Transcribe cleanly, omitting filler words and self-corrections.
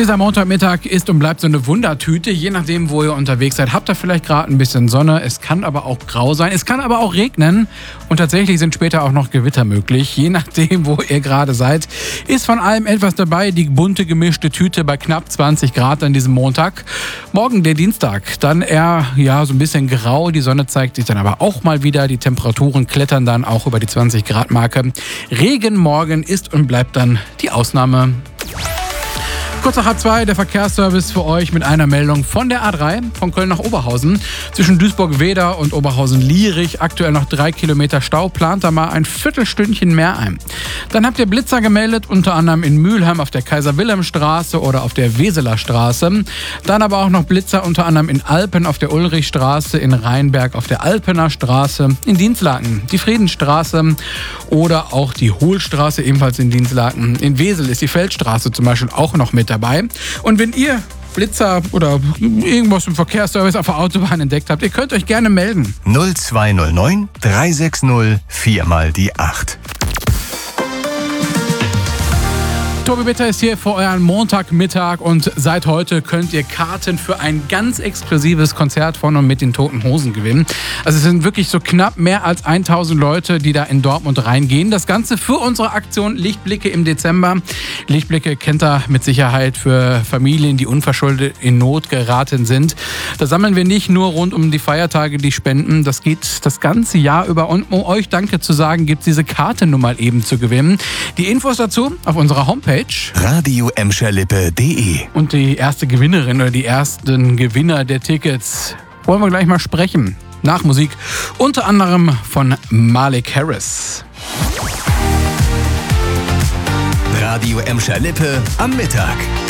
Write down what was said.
Dieser Montagmittag ist und bleibt so eine Wundertüte. Je nachdem, wo ihr unterwegs seid, habt ihr vielleicht gerade ein bisschen Sonne. Es kann aber auch grau sein. Es kann aber auch regnen. Und tatsächlich sind später auch noch Gewitter möglich. Je nachdem, wo ihr gerade seid, ist von allem etwas dabei. Die bunte gemischte Tüte bei knapp 20 Grad an diesem Montag. Morgen der Dienstag. Dann eher so ein bisschen grau. Die Sonne zeigt sich dann aber auch mal wieder. Die Temperaturen klettern dann auch über die 20 Grad Marke. Regen morgen ist und bleibt dann die Ausnahme. Kurz nach H2, der Verkehrsservice für euch mit einer Meldung von der A3 von Köln nach Oberhausen. Zwischen Duisburg-Weder und Oberhausen-Lierich aktuell noch 3 Kilometer Stau. Plant da mal ein Viertelstündchen mehr ein. Dann habt ihr Blitzer gemeldet, unter anderem in Mülheim auf der Kaiser-Wilhelm-Straße oder auf der Weseler Straße. Dann aber auch noch Blitzer unter anderem in Alpen auf der Ulrichstraße, in Rheinberg auf der Alpener Straße, in Dinslaken die Friedensstraße oder auch die Hohlstraße ebenfalls in Dinslaken. In Wesel ist die Feldstraße zum Beispiel auch noch mit dabei. Und wenn ihr Blitzer oder irgendwas im Verkehrsservice auf der Autobahn entdeckt habt, ihr könnt euch gerne melden. 0209 360 4 mal die 8. Tobi Bitter ist hier für euren Montagmittag und seit heute könnt ihr Karten für ein ganz exklusives Konzert von und mit den Toten Hosen gewinnen. Also es sind wirklich so knapp mehr als 1000 Leute, die da in Dortmund reingehen. Das Ganze für unsere Aktion Lichtblicke im Dezember. Lichtblicke kennt ihr mit Sicherheit für Familien, die unverschuldet in Not geraten sind. Da sammeln wir nicht nur rund um die Feiertage die Spenden, das geht das ganze Jahr über. Und um euch Danke zu sagen, gibt es diese Karte nun mal eben zu gewinnen. Die Infos dazu auf unserer Homepage radioemscherlippe.de. Und die erste Gewinnerin oder die ersten Gewinner der Tickets wollen wir gleich mal sprechen. Nach Musik unter anderem von Malik Harris. Radio Emscher Lippe am Mittag.